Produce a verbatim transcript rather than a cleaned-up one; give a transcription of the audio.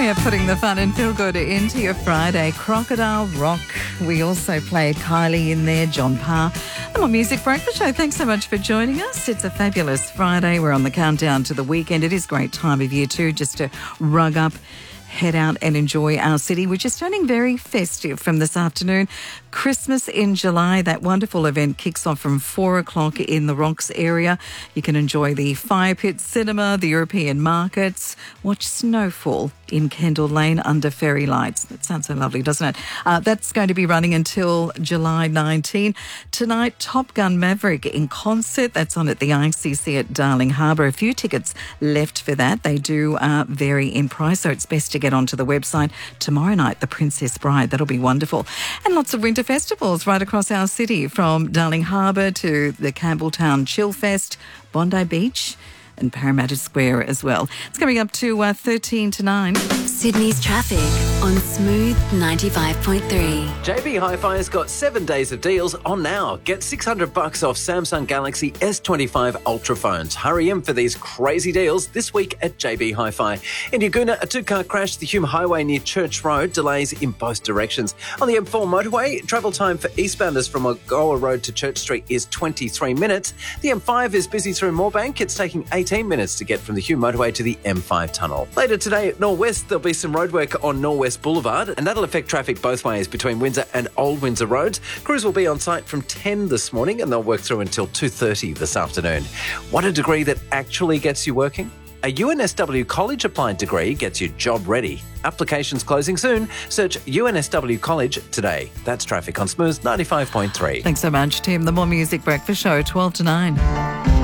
way of putting the fun and feel good into your Friday. Crocodile Rock. We also played Kylie in there, John Parr. And my Music Breakfast Show. Thanks so much for joining us. It's a fabulous Friday. We're on the countdown to the weekend. It is a great time of year too, just to rug up, head out and enjoy our city, which is turning very festive from this afternoon. Christmas in July, that wonderful event kicks off from four o'clock in the Rocks area. You can enjoy the Fire Pit Cinema, the European markets, watch snowfall in Kendall Lane under fairy lights. That sounds so lovely, doesn't it? Uh, that's going to be running until July nineteenth. Tonight, Top Gun Maverick in concert. That's on at the I C C at Darling Harbour. A few tickets left for that. They do uh, vary in price, so it's best to get onto the website. Tomorrow night, The Princess Bride. That'll be wonderful. And lots of winter festivals right across our city, from Darling Harbour to the Campbelltown Chill Fest, Bondi Beach and Parramatta Square as well. It's coming up to uh, thirteen to nine. Sydney's traffic on Smooth ninety-five point three. J B Hi-Fi has got seven days of deals on now. Get six hundred bucks off Samsung Galaxy S twenty-five Ultra phones. Hurry in for these crazy deals this week at J B Hi-Fi. In Yagoona, a two-car crash, the Hume Highway near Church Road, delays in both directions. On the M four motorway, travel time for eastbounders from Ogoa Road to Church Street is twenty-three minutes. The M five is busy through Moorebank. It's taking eighteen minutes to get from the Hume motorway to the M five tunnel. Later today at Norwest, there'll be some roadwork on Norwest Boulevard, and that'll affect traffic both ways between Windsor and Old Windsor Roads. Crews will be on site from ten this morning, and they'll work through until two thirty this afternoon. Want a degree that actually gets you working? A U N S W College applied degree gets you job ready. Applications closing soon. Search U N S W College today. That's traffic on Smooth ninety-five point three. Thanks so much, Tim. The More Music Breakfast Show, twelve to nine.